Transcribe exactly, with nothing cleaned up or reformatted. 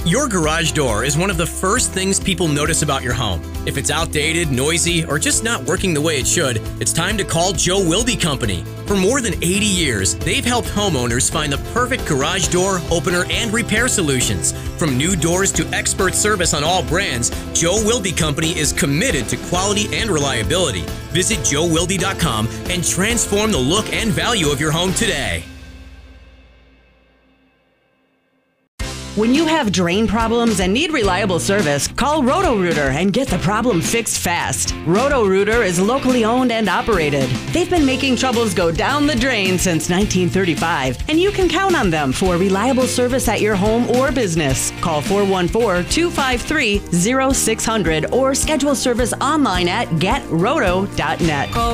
Your garage door is one of the first things people notice about your home. If it's outdated, noisy, or just not working the way it should, it's time to call Joe Wilde Company. For more than eighty years, they've helped homeowners find the perfect garage door, opener, and repair solutions. From new doors to expert service on all brands, Joe Wilde Company is committed to quality and reliability. Visit joe wilde dot com and transform the look and value of your home today. When you have drain problems and need reliable service, call Roto-Rooter and get the problem fixed fast. Roto-Rooter is locally owned and operated. They've been making troubles go down the drain since nineteen thirty-five, and you can count on them for reliable service at your home or business. Call four one four, two five three, zero six zero zero or schedule service online at get roto dot net.